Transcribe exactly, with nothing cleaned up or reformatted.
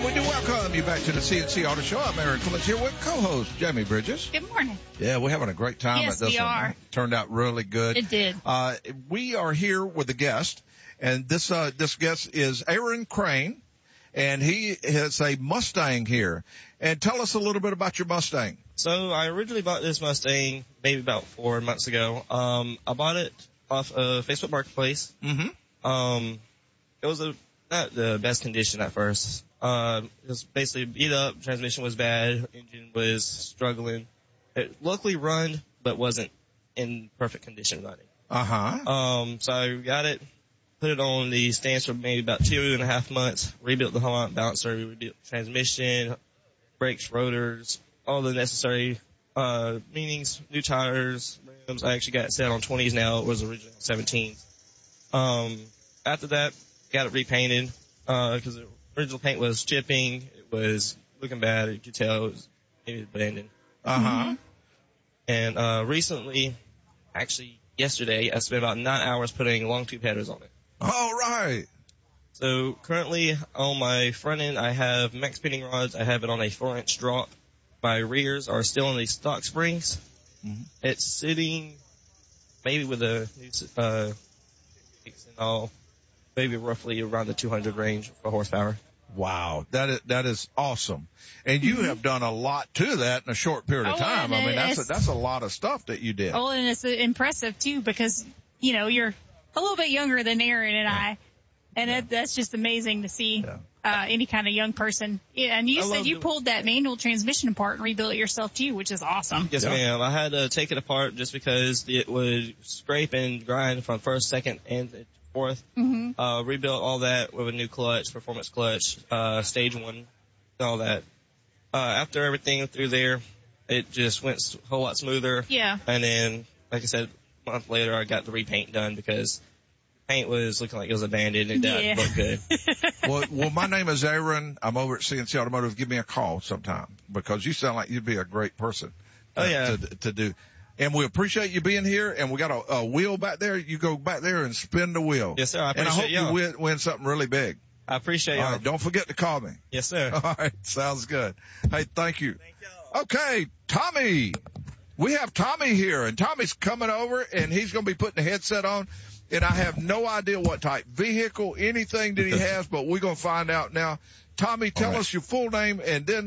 we do welcome you back to the C N C Auto Show. I'm Eric Clements here with co-host Jamie Bridges. Good morning. Yeah, we're having a great time yes, at this we one. Are. It turned out really good. It did. Uh, we are here with a guest, and this uh, this guest is Aaron Crane, and he has a Mustang here. And tell us a little bit about your Mustang. So I originally bought this Mustang maybe about four months ago. Um, I bought it off of Facebook Marketplace. Mm-hmm. Um, it was a, not the best condition at first. Uh, it was basically beat up, transmission was bad, engine was struggling. It luckily run, but wasn't in perfect condition running. Uh-huh. Um, so I got it, put it on the stands for maybe about two and a half months, rebuilt the whole balancer, rebuilt transmission, brakes, rotors, all the necessary, uh, meanings, new tires, rims. I actually got it set on twenties now. It was originally on seventeens. Um, after that, got it repainted, uh, cause the original paint was chipping. It was looking bad. You could tell it was maybe abandoned. Uh-huh. Mm-hmm. And, uh, recently, actually yesterday, I spent about nine hours putting long tube headers on it. All right. So currently on my front end, I have max pinning rods. I have it on a four inch drop. My rears are still on the stock springs. Mm-hmm. It's sitting maybe with a new, uh, and all, maybe roughly around the two hundred range for horsepower. Wow, that is that is awesome, and you have done a lot to that in a short period of Oh, time. I and mean, that's a, it's- that's a lot of stuff that you did. Oh, and it's impressive too because, you know, you're a little bit younger than Aaron and I. And Yeah. it, that's just amazing to see, Yeah. uh, any kind of young person. Yeah, and you I said love you doing- pulled that manual transmission apart and rebuilt it yourself too, which is awesome. Yes, Yeah. ma'am. I had to take it apart just because it would scrape and grind from first, second, and fourth. Mm-hmm. Uh, rebuilt all that with a new clutch, performance clutch, uh, stage one, all that. Uh, after everything through there, it just went a whole lot smoother. Yeah. And then, like I said, a month later, I got the repaint done because paint was looking like it was abandoned and it Yeah. didn't look good. well, well, my name is Aaron. I'm over at C N C Automotive. Give me a call sometime because you sound like you'd be a great person. Oh, yeah. To, to do. And we appreciate you being here. And we got a, a wheel back there. You go back there and spin the wheel. Yes, sir. I and I appreciate hope y'all. you win, win something really big. I appreciate All y'all. right. Don't forget to call me. Yes, sir. All right. Sounds good. Hey, thank you. Thank y'all. Okay. Tommy. We have Tommy here, and Tommy's coming over, and he's going to be putting the headset on. And I have no idea what type vehicle, anything that he has, but we're going to find out now. Tommy, tell All right. us your full name and then